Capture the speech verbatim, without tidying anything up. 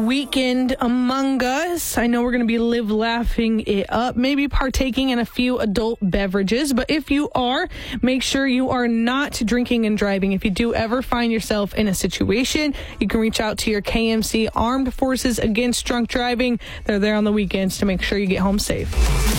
Weekend among us. I know we're going to be live laughing it up, maybe partaking in a few adult beverages, but if you are, make sure you are not drinking and driving. If you do ever find yourself in a situation, you can reach out to your K M C Armed Forces Against Drunk Driving. They're there on the weekends to make sure you get home safe.